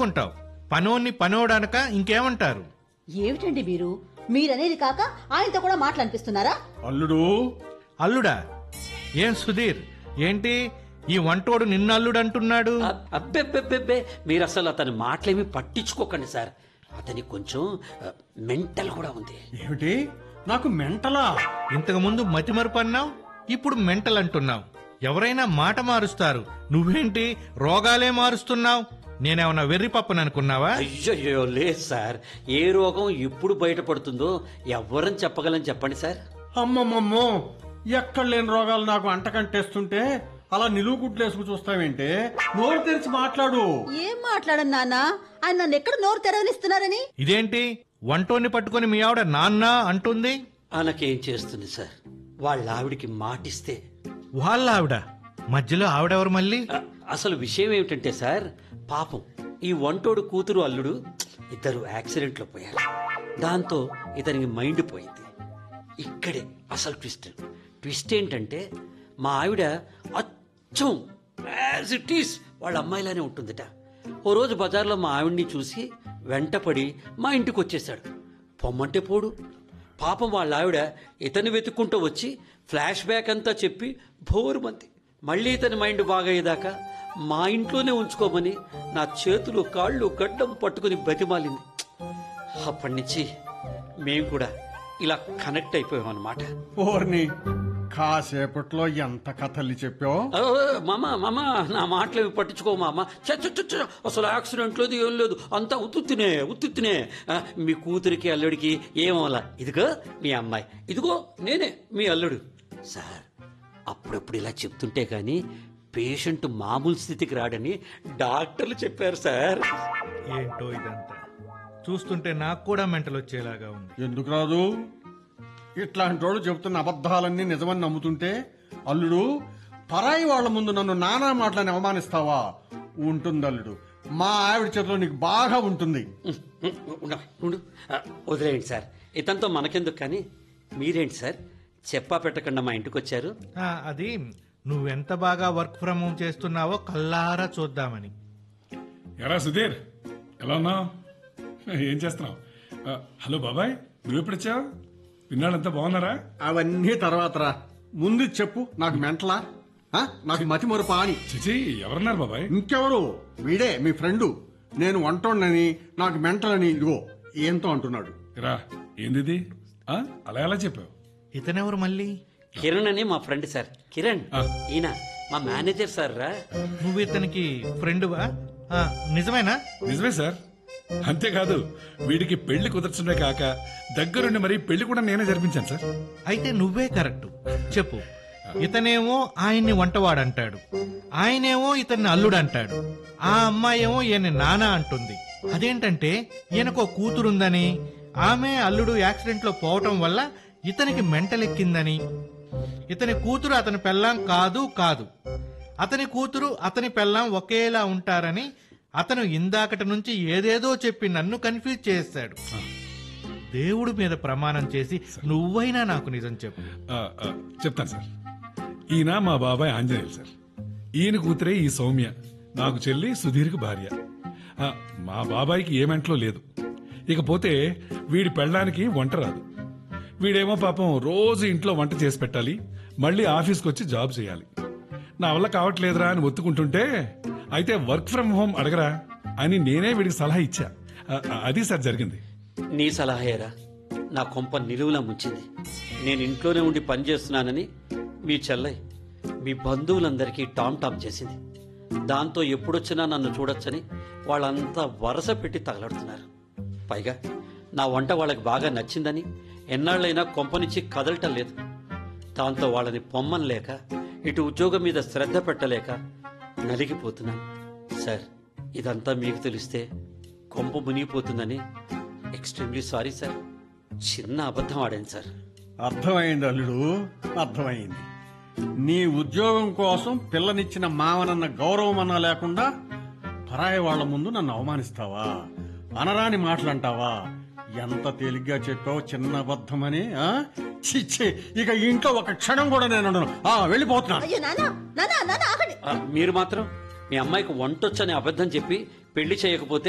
అరుచుకుంటావు. పనోన్ని పనోడనక ఇంకేమంటారు? ఏమిటండి మీరనేది కాక ఆయనతో కూడా మాట్లాడిపిస్తున్నారా? అల్లుడా? ఏం సుధీర్, ఏంటి ఈ వంటోడు నిన్న అల్లుడు అంటున్నాడు? అబ్బెబ్బెబ్బెబ్బే, మీరు అసలు అతని మాటలేమి పట్టించుకోకండి సార్. అతనికి కొంచెం మెంటల్ కూడా ఉంది. ఏమిటి, నాకు మెంటలా? ఇంతకు ముందు మతిమరుపు అన్నావు, ఇప్పుడు మెంటల్ అంటున్నావు. ఎవరైనా మాట మారుస్తారు, నువ్వేంటి రోగాలే మారుస్తున్నావు? నేనేమన్నా వెర్రి పప్పని అనుకున్నావా? అయ్యో లేదు సార్, ఏ రోగం ఎప్పుడు బయటపడుతుందో ఎవరని చెప్పగలని చెప్పండి సార్. అమ్మమ్మమ్మో, ఎక్కడ లేని రోగాలు నాకు అంటకంటేస్తుంటే అలా నిలువు గుడ్లేసుకు చూస్తావేంటే? నోరు తెరిచి మాట్లాడు. ఏం మాట్లాడను నాన్న, ఆయన నన్ను ఎక్కడ నోరు తెరవనిస్తున్నారని? ఇదేంటి వంటోన్ని పట్టుకుని మీ ఆవిడ నాన్న అంటుంది? ఆయనకేం చేస్తుంది సార్, వాళ్ళ ఆవిడికి మాటిస్తే. వాళ్ళ ఆవిడ మధ్యలో ఆవిడెవరు మళ్ళీ? అసలు విషయం ఏమిటంటే సార్, పాపం ఈ వంటోడు కూతురు అల్లుడు ఇద్దరు యాక్సిడెంట్లో పోయారు. దాంతో ఇతనికి మైండ్ పోయింది. ఇక్కడే అసలు ట్విస్ట్ ఏంటంటే, మా ఆవిడ అచ్చం యాజ్ ఇట్ ఈస్ వాళ్ళ అమ్మాయిలానే ఉంటుందిట. ఓ రోజు బజార్లో మా ఆవిడ్ని చూసి వెంటపడి మా ఇంటికి వచ్చేసాడు. పొమ్మంటే పోడు. పాపం వాళ్ళ ఆవిడ ఇతన్ని వెతుక్కుంటూ వచ్చి ఫ్లాష్ బ్యాక్ అంతా చెప్పి భోరుమంది. మళ్ళీ ఇతని మైండ్ బాగయ్యేదాకా మా ఇంట్లోనే ఉంచుకోమని నా చేతులు కాళ్ళు గడ్డం పట్టుకుని బతిమాలింది. అప్పటి నుంచి మేము కూడా ఇలా కనెక్ట్ అయిపోయాం అన్నమాట. ఓర్ని, కాసేపట్లో ఎంత కథల్ని చెప్పావు. మామ నా మాటలు పట్టించుకో మామ. అసలు యాక్సిడెంట్ లేదు, ఏం లేదు, అంతా ఉత్తుత్తినే. మీ కూతురికి అల్లుడికి ఏమవలా. ఇదిగో మీ అమ్మాయి, ఇదిగో నేనే మీ అల్లుడు. సార్, అప్పుడప్పుడు ఇలా చెప్తుంటే గాని పేషెంట్ మామూలు స్థితికి రాడని డాక్టర్లు చెప్పారు సార్. ఏంటో ఇదంతా చూస్తుంటే నాకు కూడా మెంటల్ వచ్చేలాగా ఉంది. ఎందుకు రాదు? ఇట్లాంటి వాళ్ళు చెబుతున్న అబద్ధాలన్నీ నిజమని నమ్ముతుంటే, అల్లుడు పరాయి వాళ్ళ ముందు నన్ను నానా మాటలని అవమానిస్తావా? ఉంటుంది అల్లుడు, మా ఆవిడ చేతిలో నీకు బాగా ఉంటుంది. వదిలేయండి సార్, ఇతనితో మనకెందుకు. కానీ మీరేంటి సార్ చెప్పా పెట్టకుండా మా ఇంటికి వచ్చారు? అది నువ్వెంత బాగా వర్క్ ఫ్రమ్ హోమ్ చేస్తున్నావో కల్లారా చూద్దామని. ఎరా సుధీర్, ఎలా ఉన్నావు? ఏం చేస్తున్నావు? హలో బాబాయ్, నువ్వెప్పుడొచ్చావు? పిన్నాళ్ళంతా బాగున్నారా? అవన్నీ తర్వాత రా, ముందు చెప్పు. నాకు మెంటలా? నాకు మతి మరుపా అని? చిచి, ఎవరన్నారు బాబాయ్? ఇంకెవరు, వీడే మీ ఫ్రెండు. నేను వంటోండని, నాకు మెంటలని ఇదిగో ఏంతో అంటున్నాడు. రా, ఏంది అలా ఎలా చెప్పావు? ఇతనెవరు మళ్ళీ? కిరణ్ అని మా ఫ్రెండ్ సార్. కిరణ్ ఈయన మా మేనేజర్ సార్ రా. నువ్వు ఇతనికి ఫ్రెండువా? నిజమేనా? నిజమే సార్. అంతేకాదు, వీడికి పెళ్లి కుదర్చడమే కాక దగ్గరుండి మరి పెళ్లి కూడా నేనే జరిపించాను సార్. అయితే నువ్వే కరెక్ట్. చెప్పు. ఇతనేమో ఆయన్ని వంటవాడంటాడు, ఆయనేమో ఇతన్ని అల్లుడు అంటాడు, ఆ అమ్మాయి ఏమో ఈయన నాన్న అంటుంది. అదేంటంటే ఈయనకో కూతురుందని, ఆమె అల్లుడు యాక్సిడెంట్ లో పోవటం వల్ల ఇతనికి మెంటలెక్కిందని, ఇతని కూతురు అతని పెళ్ళాం కాదు, అతని కూతురు అతని పెళ్ళాం ఒకేలా ఉంటారని అతను ఇందాకటి నుంచి ఏదేదో చెప్పి నన్ను కన్ఫ్యూజ్ చేస్తాడు. దేవుడి మీద ప్రమాణం చేసి నువ్వైనా నాకు నిజం చెప్పు. చెప్తాను సార్. ఈయన మా బాబాయ్ ఆంజనేయులు సార్. ఈయన కూతురే ఈ సౌమ్య, నాకు చెల్లి సుధీర్కి భార్య. మా బాబాయికి ఏ మెంట్లో లేదు. ఇకపోతే వీడి పెళ్ళానికి వంట రాదు. వీడేమో పాపం రోజు ఇంట్లో వంట చేసి పెట్టాలి, మళ్ళీ ఆఫీస్కి వచ్చి జాబ్ చేయాలి. నా వల్ల కావట్లేదురా అని ఒత్తుకుంటుంటే, అయితే వర్క్ ఫ్రమ్ హోమ్ అడగరా అని నేనే వీడికి సలహా ఇచ్చా. అది సార్ జరిగింది. నీ సలహాయేరా నా కొంప నిలువులా ముంచింది. నేను ఇంట్లోనే ఉండి పనిచేస్తున్నానని మీ చెల్లై మీ బంధువులందరికీ టామ్ చేసింది. దాంతో ఎప్పుడొచ్చినా నన్ను చూడొచ్చని వాళ్ళంతా వరస పెట్టి తగలడుతున్నారు. పైగా నా వంట వాళ్ళకి బాగా నచ్చిందని ఎన్నాళ్ళైనా కొంపనిచ్చి కదలటం లేదు. దాంతో వాళ్ళని పొమ్మని లేక, ఇటు ఉద్యోగం మీద శ్రద్ధ పెట్టలేక నలిగిపోతున్నాను. సార్, ఇదంతా మీకు తెలిస్తే కొంప మునిగిపోతుందని ఎక్స్ట్రీమ్లీ సారీ సార్. చిన్న అబద్ధం ఆడాను సార్. అర్థమైంది అల్లుడు, అర్థమైంది. నీ ఉద్యోగం కోసం పిల్లనిచ్చిన మావనన్న గౌరవం అన్నా లేకుండా పరాయి వాళ్ల ముందు నన్ను అవమానిస్తావా? అనరాని మాటలంటావా? ఎంత తేలిగ్గా చెప్పావు చిన్న అబద్ధమని. చిచ్చి, ఇక ఇంట్లో ఒక క్షణం కూడా నేను వెళ్ళిపోతున్నాను. మీరు మాత్రం మీ అమ్మాయికి వంటొచ్చని అబద్ధం చెప్పి పెళ్లి చేయకపోతే